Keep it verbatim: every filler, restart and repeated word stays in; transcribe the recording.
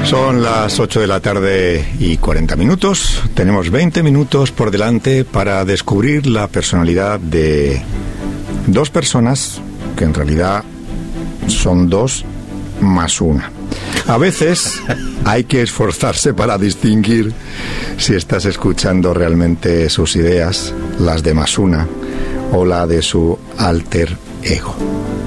Son las ocho de la tarde y cuarenta minutos. Tenemos veinte minutos por delante para descubrir la personalidad de dos personas que en realidad son dos más una. A veces hay que esforzarse para distinguir si estás escuchando realmente sus ideas, las de más una, o la de su alter ego.